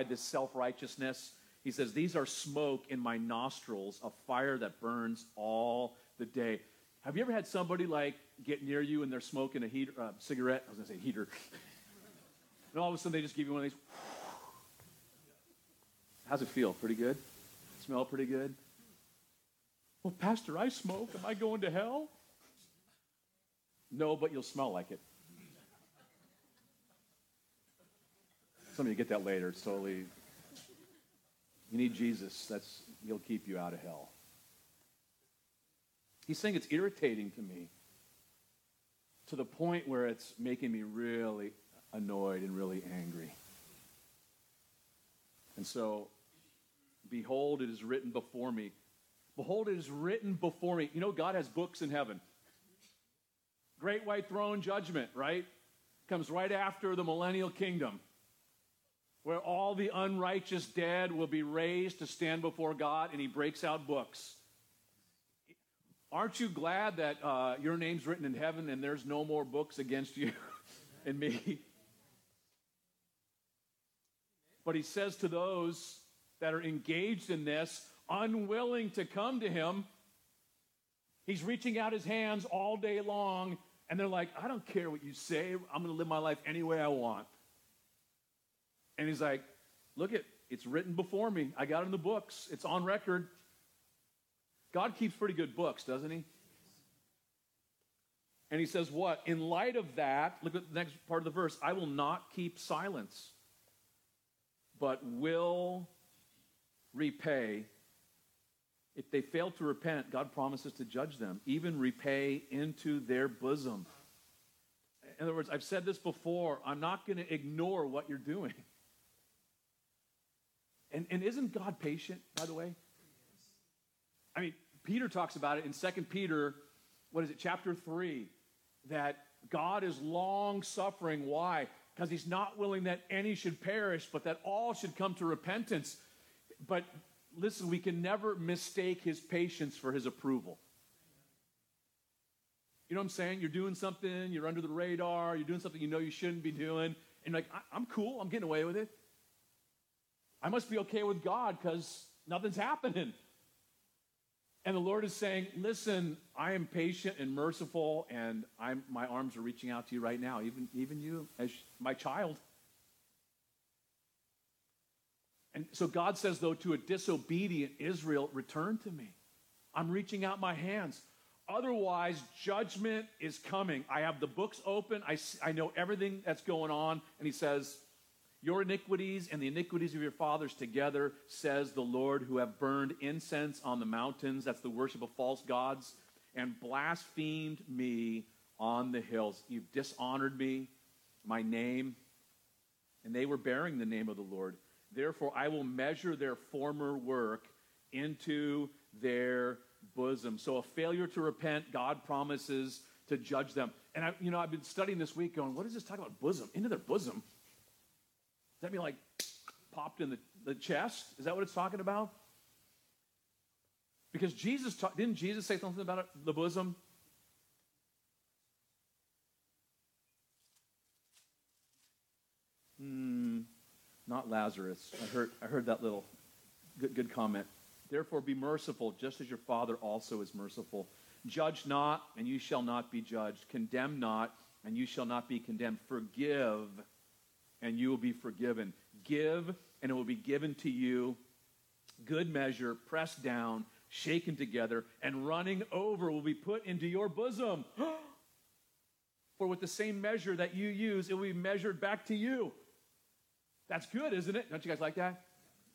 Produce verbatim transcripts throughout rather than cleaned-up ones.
pride, this self-righteousness. He says, these are smoke in my nostrils, a fire that burns all the day. Have you ever had somebody like get near you and they're smoking a heater, uh, cigarette? I was going to say heater. And all of a sudden they just give you one of these. How's it feel? Pretty good? Smell pretty good? Well, Pastor, I smoke. Am I going to hell? No, but you'll smell like it. Some of you get that later. It's totally... You need Jesus. That's He'll keep you out of hell. He's saying it's irritating to me to the point where it's making me really annoyed and really angry. And so, behold, it is written before me. Behold, it is written before me. You know, God has books in heaven. Great white throne judgment, right? Comes right after the millennial kingdom, where all the unrighteous dead will be raised to stand before God, and He breaks out books. Aren't you glad that uh, your name's written in heaven and there's no more books against you and me? But He says to those that are engaged in this, unwilling to come to Him, He's reaching out His hands all day long, and they're like, I don't care what you say. I'm going to live my life any way I want. And He's like, look, it, it's written before me. I got it in the books. It's on record. God keeps pretty good books, doesn't He? And He says what? In light of that, look at the next part of the verse, I will not keep silence, but will repay. If they fail to repent, God promises to judge them, even repay into their bosom. In other words, I've said this before, I'm not going to ignore what you're doing. And, and isn't God patient, by the way? I mean, Peter talks about it in Second Peter, what is it, chapter three, that God is long-suffering. Why? Because He's not willing that any should perish, but that all should come to repentance. But listen, we can never mistake His patience for His approval. You know what I'm saying? You're doing something, you're under the radar, you're doing something you know you shouldn't be doing, and you're like, I- I'm cool, I'm getting away with it. I must be okay with God because nothing's happening. And the Lord is saying, listen, I am patient and merciful, and I'm, my arms are reaching out to you right now, even, even you as my child. And so God says, though, to a disobedient Israel, return to me. I'm reaching out my hands. Otherwise, judgment is coming. I have the books open. I, I know everything that's going on. And He says, your iniquities and the iniquities of your fathers together, says the Lord, who have burned incense on the mountains, that's the worship of false gods, and blasphemed me on the hills. You've dishonored me, my name, and they were bearing the name of the Lord. Therefore, I will measure their former work into their bosom. So a failure to repent, God promises to judge them. And I, you know, I've been studying this week going, what does this talk about bosom? Into their bosom? Does that mean like popped in the, the chest? Is that what it's talking about? Because Jesus, ta- didn't Jesus say something about it, the bosom? Hmm, not Lazarus. I heard, I heard that little good, good comment. Therefore be merciful, just as your Father also is merciful. Judge not, and you shall not be judged. Condemn not, and you shall not be condemned. Forgive, and you will be forgiven. Give, and it will be given to you. Good measure, pressed down, shaken together, and running over will be put into your bosom. For with the same measure that you use, it will be measured back to you. That's good, isn't it? Don't you guys like that?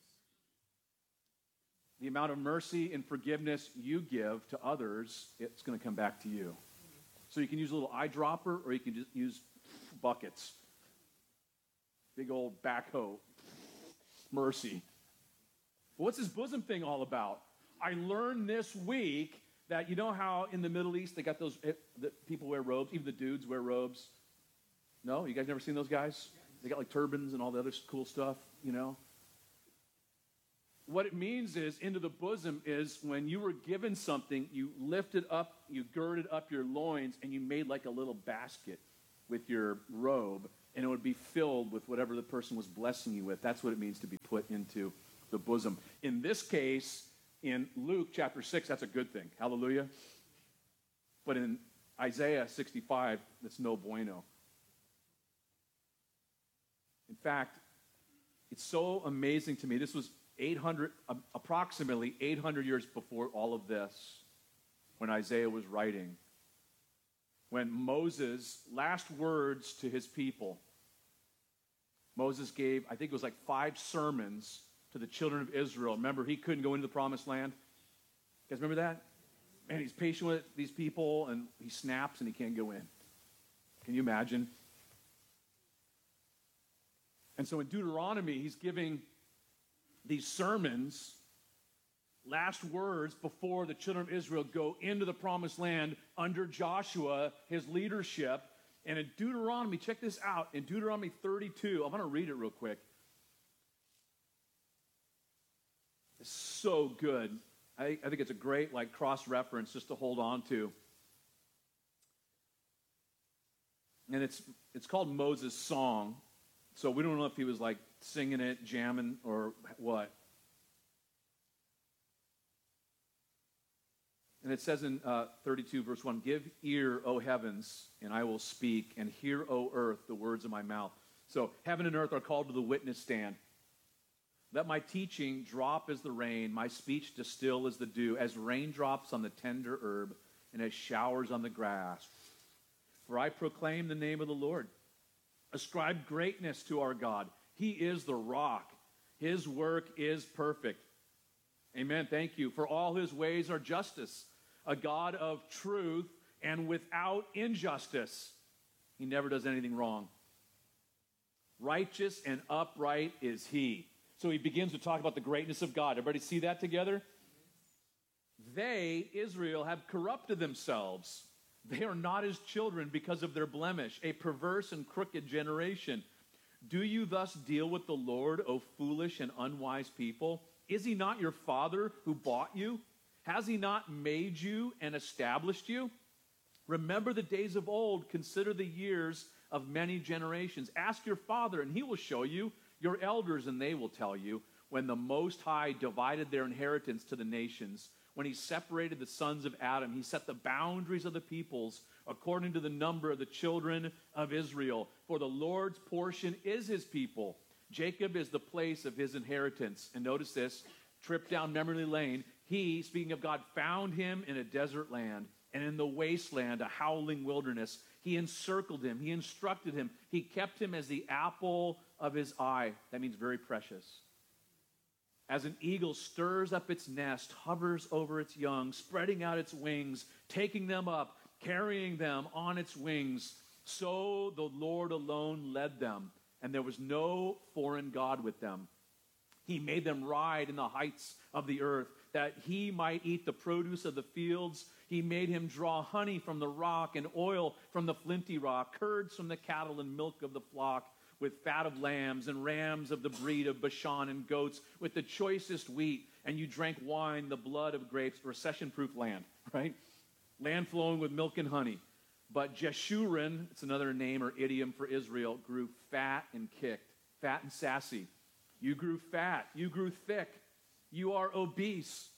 The amount of mercy and forgiveness you give to others, it's going to come back to you. So you can use a little eyedropper, or you can just use buckets. Big old backhoe. Mercy. But what's this bosom thing all about? I learned this week that, you know how in the Middle East they got those, the people wear robes, even the dudes wear robes. No? You guys never seen those guys? They got like turbans and all the other cool stuff, you know? What it means is, into the bosom is when you were given something, you lifted up, you girded up your loins, and you made like a little basket with your robe, and it would be filled with whatever the person was blessing you with. That's what it means to be put into the bosom. In this case, in Luke chapter six, that's a good thing. Hallelujah. But in Isaiah sixty-five, that's no bueno. In fact, it's so amazing to me. This was eight hundred, approximately eight hundred years before all of this, when Isaiah was writing. When Moses' last words to his people, Moses gave, I think it was like five sermons to the children of Israel. Remember, he couldn't go into the promised land. You guys remember that? And he's patient with these people, and he snaps, and he can't go in. Can you imagine? And so in Deuteronomy, he's giving these sermons, last words before the children of Israel go into the promised land under Joshua, his leadership. And in Deuteronomy, check this out, in Deuteronomy thirty-two, I'm going to read it real quick. It's so good. I, I think it's a great like cross-reference just to hold on to. And it's it's called Moses' Song. So we don't know if he was like singing it, jamming, or what. And it says in uh, thirty-two, verse one, "Give ear, O heavens, and I will speak, and hear, O earth, the words of my mouth." So heaven and earth are called to the witness stand. "Let my teaching drop as the rain, my speech distill as the dew, as raindrops on the tender herb, and as showers on the grass. For I proclaim the name of the Lord. Ascribe greatness to our God. He is the rock. His work is perfect." Amen. Thank you. "For all his ways are justice, a God of truth and without injustice." He never does anything wrong. "Righteous and upright is he." So he begins to talk about the greatness of God. Everybody see that together? "They, Israel, have corrupted themselves. They are not his children because of their blemish, a perverse and crooked generation. Do you thus deal with the Lord, O foolish and unwise people? Is he not your father who bought you? Has he not made you and established you? Remember the days of old. Consider the years of many generations. Ask your father, and he will show you, your elders, and they will tell you, when the Most High divided their inheritance to the nations. When he separated the sons of Adam, he set the boundaries of the peoples according to the number of the children of Israel. For the Lord's portion is his people. Jacob is the place of his inheritance." And notice this, trip down memory lane. "He," speaking of God, "found him in a desert land, and in the wasteland, a howling wilderness. He encircled him. He instructed him. He kept him as the apple of his eye." That means very precious. "As an eagle stirs up its nest, hovers over its young, spreading out its wings, taking them up, carrying them on its wings. So the Lord alone led them, and there was no foreign god with them. He made them ride in the heights of the earth, that he might eat the produce of the fields. He made him draw honey from the rock and oil from the flinty rock, curds from the cattle and milk of the flock, with fat of lambs and rams of the breed of Bashan, and goats with the choicest wheat. And you drank wine, the blood of grapes." Recession-proof land, right? Land flowing with milk and honey. "But Jeshurun," it's another name or idiom for Israel, "grew fat and kicked," fat and sassy. "You grew fat, you grew thick, you are obese."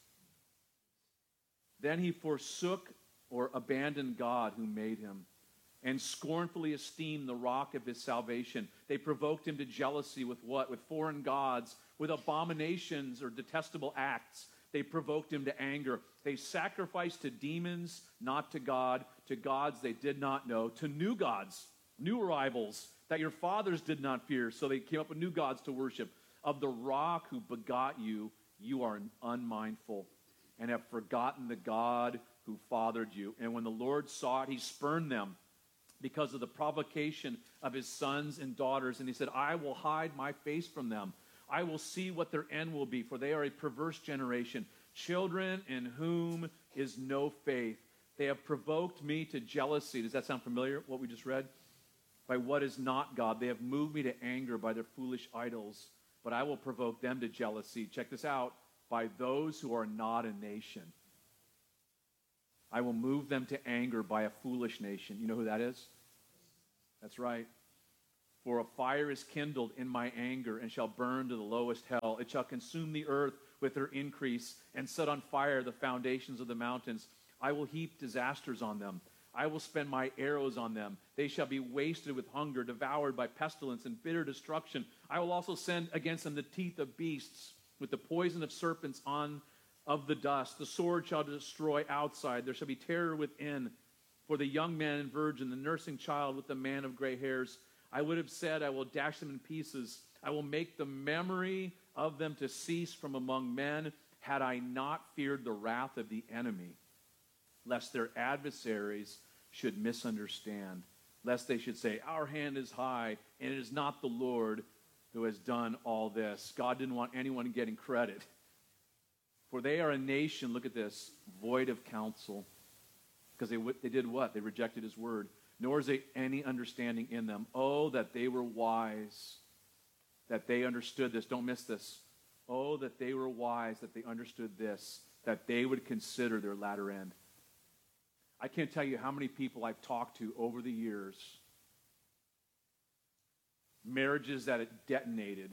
Then he forsook or abandoned God who made him, and scornfully esteemed the rock of his salvation. They provoked him to jealousy with what? With foreign gods, with abominations or detestable acts. They provoked him to anger. They sacrificed to demons, not to God, to gods they did not know, to new gods, new rivals that your fathers did not fear. So they came up with new gods to worship. Of the rock who begot you, you are unmindful, and have forgotten the God who fathered you. And when the Lord saw it, he spurned them because of the provocation of his sons and daughters. And he said, "I will hide my face from them. I will see what their end will be, for they are a perverse generation, children in whom is no faith. They have provoked me to jealousy." Does that sound familiar, what we just read? "By what is not God. They have moved me to anger by their foolish idols. But I will provoke them to jealousy." Check this out. "By those who are not a nation. I will move them to anger by a foolish nation." You know who that is? That's right. For a fire is kindled in my anger and shall burn to the lowest hell. It shall consume the earth with her increase and set on fire the foundations of the mountains. I will heap disasters on them. I will spend my arrows on them. They shall be wasted with hunger, devoured by pestilence and bitter destruction. I will also send against them the teeth of beasts, with the poison of serpents on of the dust. The sword shall destroy outside. There shall be terror within. For the young man and virgin, the nursing child with the man of gray hairs, I would have said, I will dash them in pieces. I will make the memory of them to cease from among men, had I not feared the wrath of the enemy, lest their adversaries should misunderstand, lest they should say, our hand is high, and it is not the Lord who has done all this. God didn't want anyone getting credit. For they are a nation, look at this, void of counsel. Because they, they did what? They rejected his word. Nor is there any understanding in them. Oh, that they were wise, that they understood this. Don't miss this. Oh, that they were wise, that they understood this, that they would consider their latter end. I can't tell you how many people I've talked to over the years, marriages that had detonated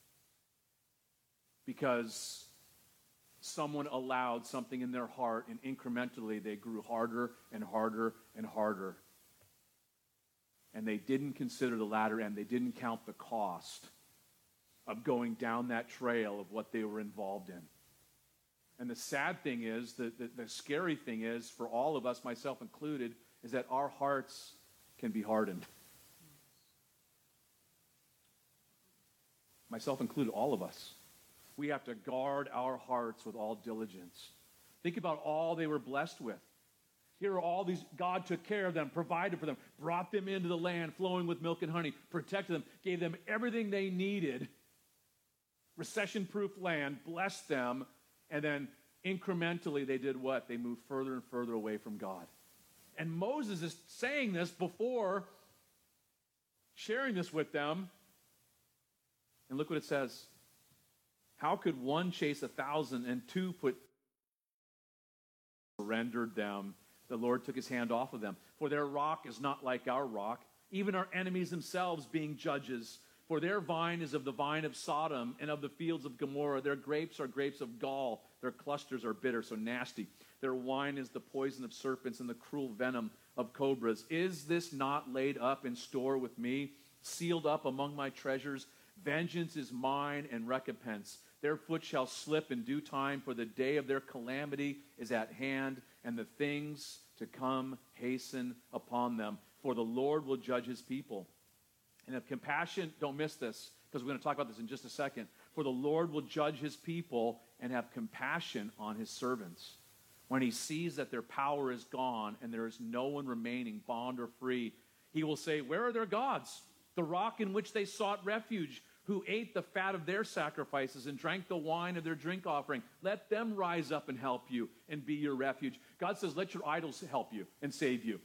because someone allowed something in their heart, and incrementally they grew harder and harder and harder. And they didn't consider the latter end. They didn't count the cost of going down that trail of what they were involved in. And the sad thing is, the, the, the scary thing is, for all of us, myself included, is that our hearts can be hardened. Myself included, all of us. We have to guard our hearts with all diligence. Think about all they were blessed with. Here are all these, God took care of them, provided for them, brought them into the land flowing with milk and honey, protected them, gave them everything they needed, recession-proof land, blessed them, and then incrementally they did what? They moved further and further away from God. And Moses is saying this before sharing this with them. And look what it says. How could one chase a thousand and two put surrendered them? The Lord took his hand off of them. For their rock is not like our rock, even our enemies themselves being judges. For their vine is of the vine of Sodom and of the fields of Gomorrah. Their grapes are grapes of gall. Their clusters are bitter, so nasty. Their wine is the poison of serpents and the cruel venom of cobras. Is this not laid up in store with me, sealed up among my treasures? Vengeance is mine and recompense. Their foot shall slip in due time, for the day of their calamity is at hand, and the things to come hasten upon them. For the Lord will judge his people. And if compassion, don't miss this, because we're going to talk about this in just a second. For the Lord will judge his people and have compassion on his servants. When he sees that their power is gone and there is no one remaining, bond or free, he will say, where are their gods? The rock in which they sought refuge, who ate the fat of their sacrifices and drank the wine of their drink offering. Let them rise up and help you and be your refuge. God says, let your idols help you and save you.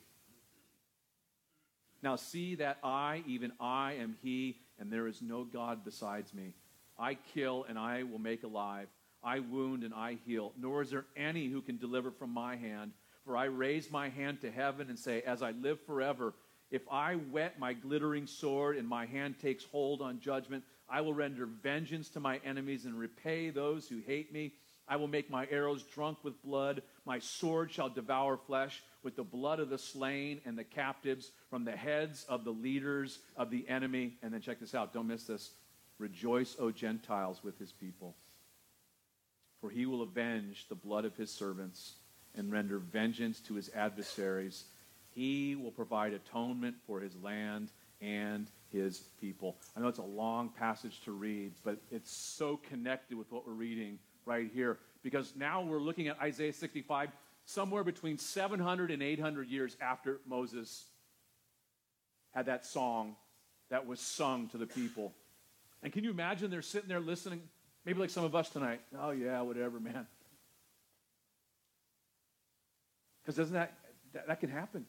Now see that I, even I, am he, and there is no God besides me. I kill and I will make alive. I wound and I heal. Nor is there any who can deliver from my hand. For I raise my hand to heaven and say, as I live forever, if I whet my glittering sword and my hand takes hold on judgment, I will render vengeance to my enemies and repay those who hate me. I will make my arrows drunk with blood. My sword shall devour flesh with the blood of the slain and the captives from the heads of the leaders of the enemy. And then check this out. Don't miss this. Rejoice, O Gentiles, with his people. For he will avenge the blood of his servants and render vengeance to his adversaries. He will provide atonement for his land and his people. I know it's a long passage to read, but it's so connected with what we're reading right here. Because now we're looking at Isaiah sixty-five, somewhere between seven hundred and eight hundred years after Moses had that song that was sung to the people. And can you imagine they're sitting there listening, maybe like some of us tonight. Oh yeah, whatever, man. Because doesn't that, that, that can happen.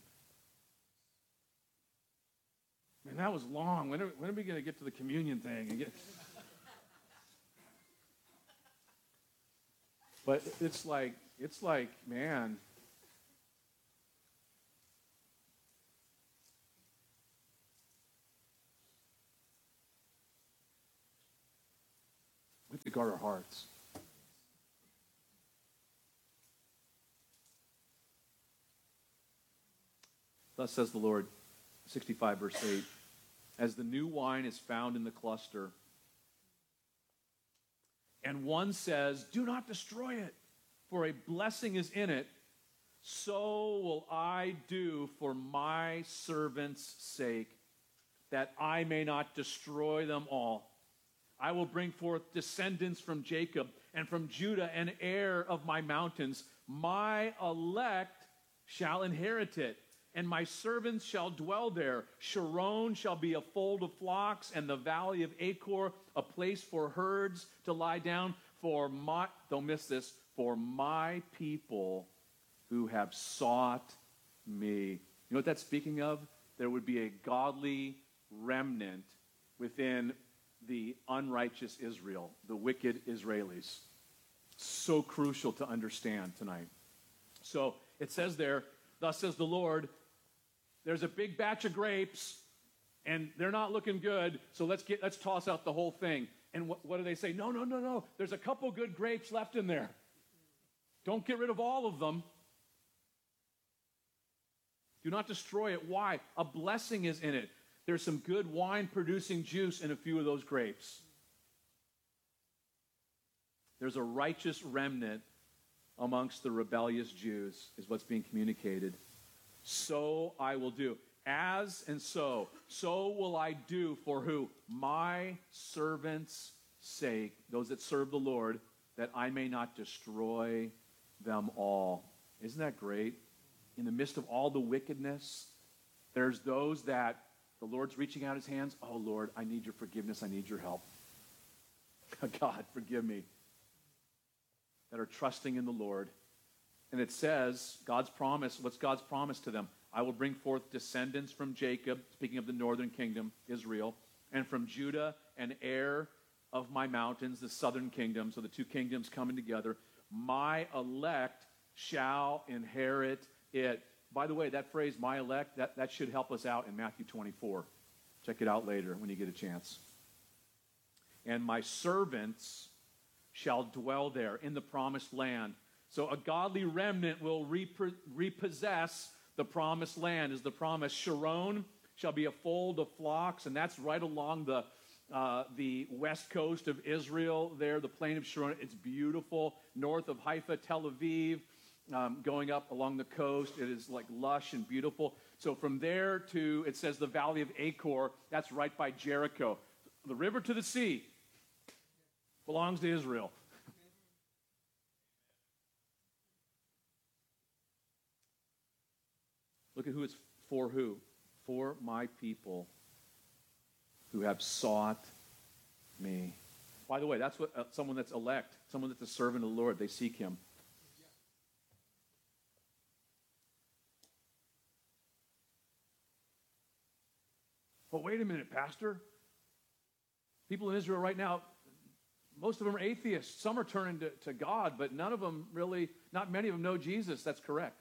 Man, that was long. When are, when are we going to get to the communion thing? And get... But it's like, it's like, man. guard our hearts. Thus says the Lord, sixty-five verse eight, as the new wine is found in the cluster, and one says, do not destroy it, for a blessing is in it, so will I do for my servants' sake, that I may not destroy them all. I will bring forth descendants from Jacob, and from Judah an heir of my mountains. My elect shall inherit it, and my servants shall dwell there. Sharon shall be a fold of flocks, and the valley of Achor a place for herds to lie down. For my, don't miss this, for my people who have sought me. You know what that's speaking of? There would be a godly remnant within the unrighteous Israel, the wicked Israelis. So crucial to understand tonight. So it says there, thus says the Lord, there's a big batch of grapes, and they're not looking good, so let's get let's toss out the whole thing. And what, what do they say? No, no, no, no. There's a couple good grapes left in there. Don't get rid of all of them. Do not destroy it. Why? A blessing is in it. There's some good wine-producing juice in a few of those grapes. There's a righteous remnant amongst the rebellious Jews, is what's being communicated. So I will do. As and so. So will I do for who? My servants' sake, those that serve the Lord, that I may not destroy them all. Isn't that great? In the midst of all the wickedness, there's those that the Lord's reaching out his hands. Oh, Lord, I need your forgiveness. I need your help. God, forgive me. That are trusting in the Lord. And it says, God's promise, what's God's promise to them? I will bring forth descendants from Jacob, speaking of the northern kingdom, Israel, and from Judah, an heir of my mountains, the southern kingdom. So the two kingdoms coming together. My elect shall inherit it. By the way, that phrase, my elect, that, that should help us out in Matthew twenty-four. Check it out later when you get a chance. And my servants shall dwell there in the promised land. So a godly remnant will repre- repossess the promised land. Is the promise Sharon shall be a fold of flocks, and that's right along the uh, the west coast of Israel there, the plain of Sharon. It's beautiful, north of Haifa, Tel Aviv, um, going up along the coast. It is like lush and beautiful. So from there to, it says the valley of Achor, that's right by Jericho. The river to the sea belongs to Israel. Look at who it's for who? For my people who have sought me. By the way, that's what uh, someone that's elect, someone that's a servant of the Lord, they seek him. But wait a minute, Pastor. People in Israel right now, most of them are atheists. Some are turning to, to God, but none of them really, not many of them know Jesus. That's correct.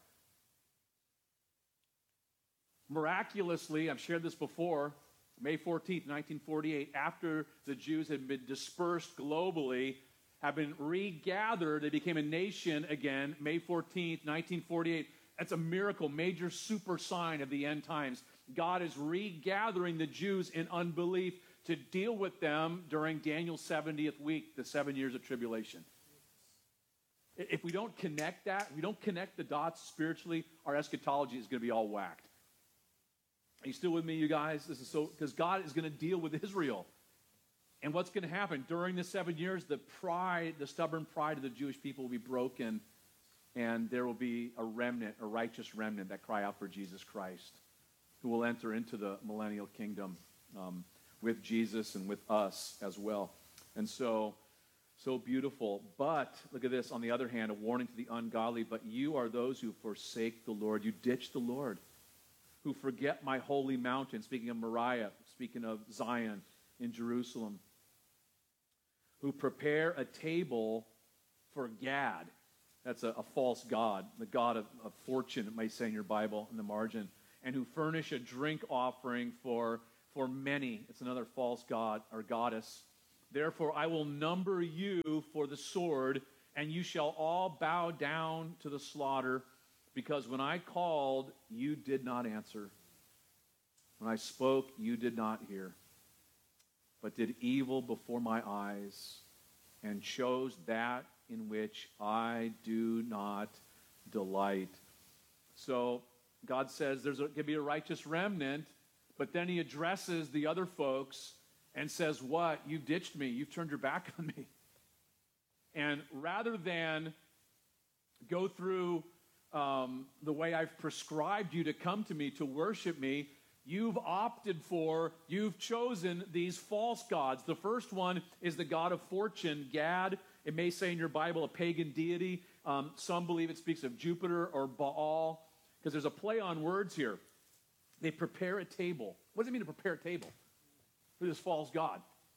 Miraculously, I've shared this before, May fourteenth, nineteen forty-eight, after the Jews had been dispersed globally, have been regathered, they became a nation again, May fourteenth, nineteen forty-eight. That's a miracle, major super sign of the end times. God is regathering the Jews in unbelief to deal with them during Daniel's seventieth week, the seven years of tribulation. If we don't connect that, if we don't connect the dots spiritually, our eschatology is going to be all whacked. Are you still with me, you guys? This is so, because God is going to deal with Israel. And what's going to happen? During the seven years, the pride, the stubborn pride of the Jewish people will be broken, and there will be a remnant, a righteous remnant that cry out for Jesus Christ, who will enter into the millennial kingdom um, with Jesus and with us as well. And so, so beautiful. But, look at this, on the other hand, a warning to the ungodly, but you are those who forsake the Lord. You ditch the Lord. Who forget my holy mountain, speaking of Moriah, speaking of Zion in Jerusalem, who prepare a table for Gad. That's a, a false god, the god of, of fortune, it might say in your Bible in the margin, and who furnish a drink offering for, for many. It's another false god or goddess. Therefore, I will number you for the sword, and you shall all bow down to the slaughter, because when I called, you did not answer. When I spoke, you did not hear, but did evil before my eyes, and chose that in which I do not delight. So God says there's going to be a righteous remnant, but then he addresses the other folks and says, what? You've ditched me. You've turned your back on me. And rather than go through um, the way I've prescribed you to come to me, to worship me, you've opted for, you've chosen these false gods. The first one is the god of fortune, Gad. It may say in your Bible a pagan deity. Um, some believe it speaks of Jupiter or Baal, because there's a play on words here. They prepare a table. What does it mean to prepare a table for this false god?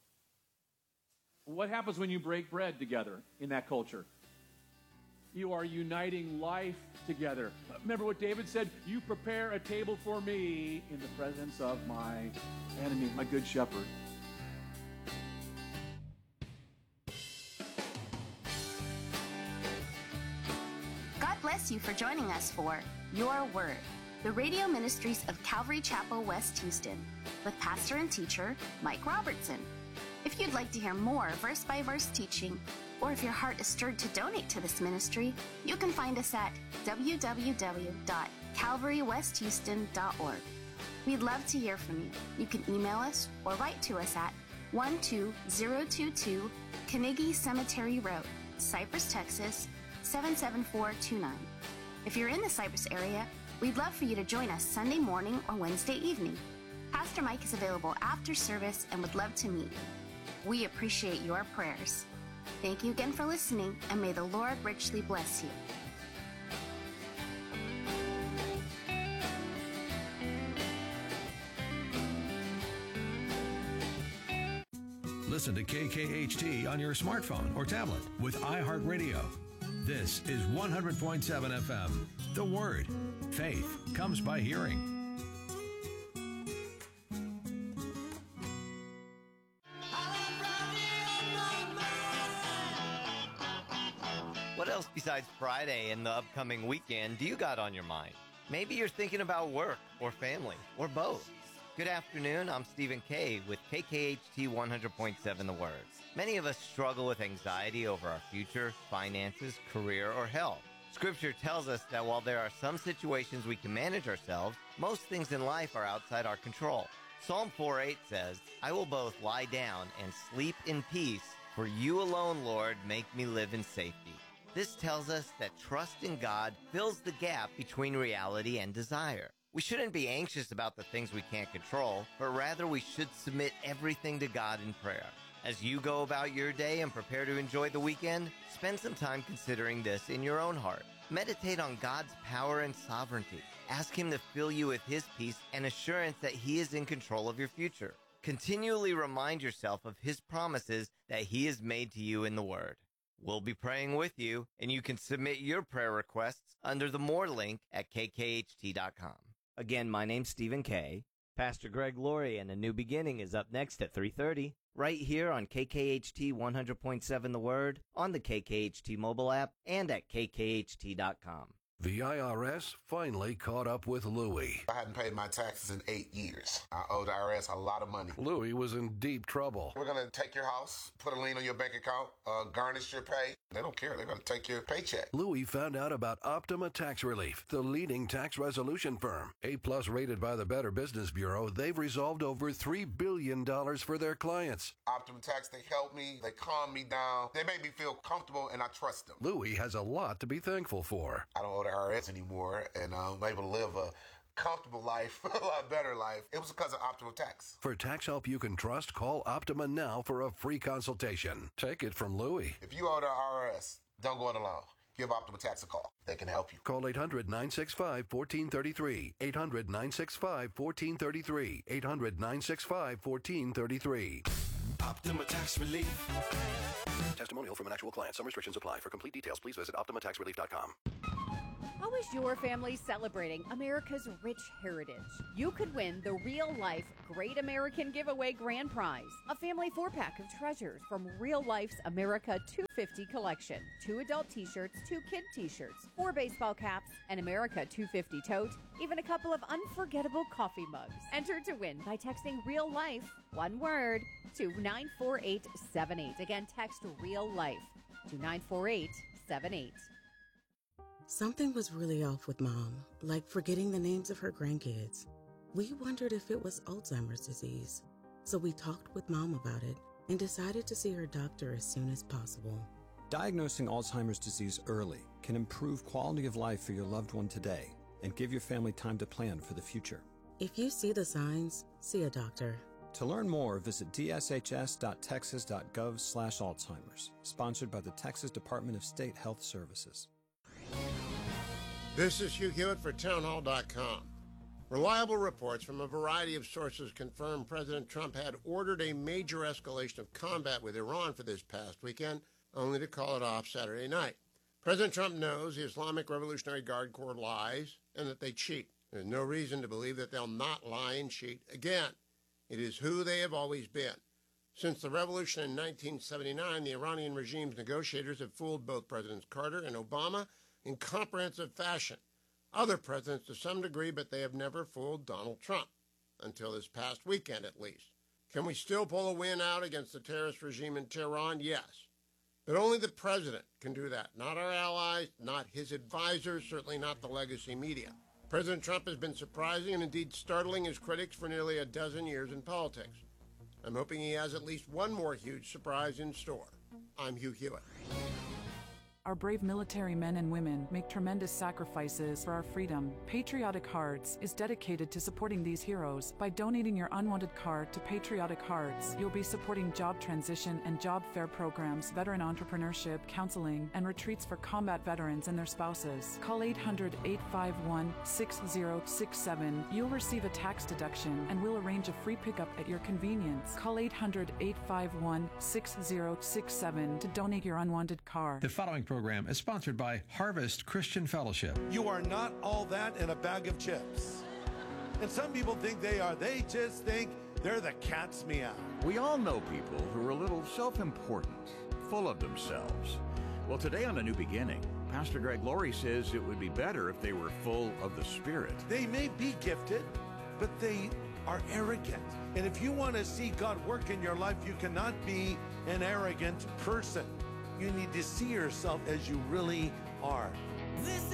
What happens when you break bread together in that culture? You are uniting life together. Remember what David said? You prepare a table for me in the presence of my enemy, my good shepherd. God bless you for joining us for Your Word, the radio ministries of Calvary Chapel, West Houston, with pastor and teacher Mike Robertson. If you'd like to hear more verse-by-verse teaching, or if your heart is stirred to donate to this ministry, you can find us at w w w dot calvary west houston dot org. We'd love to hear from you. You can email us or write to us at one two zero two two Carnegie Cemetery Road, Cypress, Texas, seven seven four two nine. If you're in the Cypress area, we'd love for you to join us Sunday morning or Wednesday evening. Pastor Mike is available after service and would love to meet you. We appreciate your prayers. Thank you again for listening, and may the Lord richly bless you. Listen to K K H T on your smartphone or tablet with iHeartRadio. This is one hundred point seven F M. The Word. Faith comes by hearing. What else besides Friday and the upcoming weekend do you got on your mind? Maybe you're thinking about work or family or both. Good afternoon, I'm Stephen Kay with K K H T one hundred point seven The Word. Many of us struggle with anxiety over our future, finances, career, or health. Scripture tells us that while there are some situations we can manage ourselves, most things in life are outside our control. Psalm four eight says, I will both lie down and sleep in peace, for you alone, Lord, make me live in safety. This tells us that trust in God fills the gap between reality and desire. We shouldn't be anxious about the things we can't control, but rather we should submit everything to God in prayer. As you go about your day and prepare to enjoy the weekend, spend some time considering this in your own heart. Meditate on God's power and sovereignty. Ask Him to fill you with His peace and assurance that He is in control of your future. Continually remind yourself of His promises that He has made to you in the Word. We'll be praying with you, and you can submit your prayer requests under the More link at k k h t dot com. Again, my name's Stephen Kay. Pastor Greg Laurie and A New Beginning is up next at three thirty, right here on K K H T one hundred point seven The Word, on the K K H T mobile app, and at k k h t dot com. The I R S finally caught up with Louie. I hadn't paid my taxes in eight years. I owed the I R S a lot of money. Louie was in deep trouble. We're going to take your house, put a lien on your bank account, uh, garnish your pay. They don't care. They're going to take your paycheck. Louie found out about Optima Tax Relief, the leading tax resolution firm. A-plus rated by the Better Business Bureau, they've resolved over three billion dollars for their clients. Optima Tax, they help me. They calm me down. They make me feel comfortable, and I trust them. Louie has a lot to be thankful for. I don't owe the I R S anymore, and I'm able to live a comfortable life, a lot better life. It was because of Optima Tax. For tax help you can trust, call Optima now for a free consultation. Take it from Louie. If you owe the I R S, don't go it alone. Give Optima Tax a call. They can help you. Call eight hundred, nine six five, one four three three. eight hundred, nine six five, one four three three. eight hundred, nine six five, one four three three. Optima Tax Relief. Testimonial from an actual client. Some restrictions apply. For complete details, please visit optima tax relief dot com. How is your family celebrating America's rich heritage? You could win the real-life Great American Giveaway Grand Prize, a family four-pack of treasures from Real Life's America two fifty collection. Two adult t-shirts, two kid t-shirts, four baseball caps, an America two fifty tote, even a couple of unforgettable coffee mugs. Enter to win by texting Real Life, one word, to nine four eight seven eight. Again, text Real Life to nine four eight seven eight. Something was really off with Mom, like forgetting the names of her grandkids. We wondered if it was Alzheimer's disease. So we talked with Mom about it and decided to see her doctor as soon as possible. Diagnosing Alzheimer's disease early can improve quality of life for your loved one today and give your family time to plan for the future. If you see the signs, see a doctor. To learn more, visit d s h s dot texas dot gov slash Alzheimer's, sponsored by the Texas Department of State Health Services. This is Hugh Hewitt for townhall dot com. Reliable reports from a variety of sources confirm President Trump had ordered a major escalation of combat with Iran for this past weekend, only to call it off Saturday night. President Trump knows the Islamic Revolutionary Guard Corps lies and that they cheat. There's no reason to believe that they'll not lie and cheat again. It is who they have always been. Since the revolution in nineteen seventy-nine, the Iranian regime's negotiators have fooled both Presidents Carter and Obama in comprehensive fashion. Other presidents to some degree, but they have never fooled Donald Trump, until this past weekend at least. Can we still pull a win out against the terrorist regime in Tehran? Yes. But only the president can do that, not our allies, not his advisors, certainly not the legacy media. President Trump has been surprising and indeed startling his critics for nearly a dozen years in politics. I'm hoping he has at least one more huge surprise in store. I'm Hugh Hewitt. Our brave military men and women make tremendous sacrifices for our freedom. Patriotic Hearts is dedicated to supporting these heroes. By donating your unwanted card to Patriotic Hearts, you'll be supporting job transition and job fair programs, veteran entrepreneurship, counseling, and retreats for combat veterans and their spouses. Call eight hundred, eight five one, six zero six seven. You'll receive a tax deduction and we'll arrange a free pickup at your convenience. Call eight hundred, eight five one, six zero six seven to donate your unwanted card. The following program is sponsored by Harvest Christian Fellowship. You are not all that in a bag of chips. And some people think they are. They just think they're the cat's meow. We all know people who are a little self-important, full of themselves. Well, today on A New Beginning, Pastor Greg Laurie says it would be better if they were full of the Spirit. They may be gifted, but they are arrogant. And if you want to see God work in your life, you cannot be an arrogant person. You need to see yourself as you really are. This